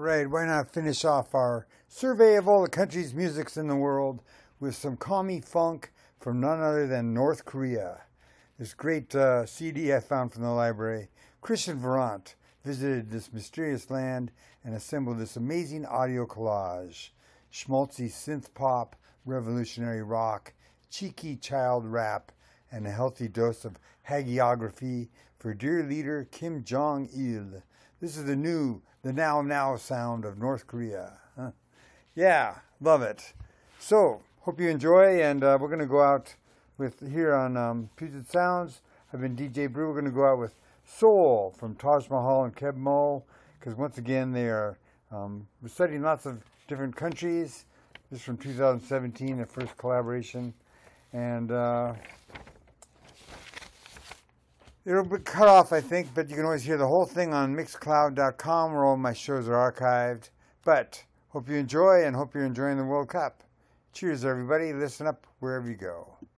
Right, why not finish off our survey of all the countries' musics in the world with some Kami funk from none other than North Korea. This great CD I found from the library. Christian Varant visited this mysterious land and assembled this amazing audio collage. Schmaltzy synth pop, revolutionary rock, cheeky child rap, and a healthy dose of hagiography for dear leader Kim Jong-il. This is the now sound of North Korea. Huh? Yeah, love it. So, hope you enjoy, and we're going to go out with here on Puget Sounds. I've been DJ Brew. We're going to go out with Soul from Taj Mahal and Keb Mo, because once again they are studying lots of different countries. This is from 2017, their first collaboration, and it'll be cut off, I think, but you can always hear the whole thing on Mixcloud.com, where all my shows are archived. But hope you enjoy, and hope you're enjoying the World Cup. Cheers, everybody. Listen up wherever you go.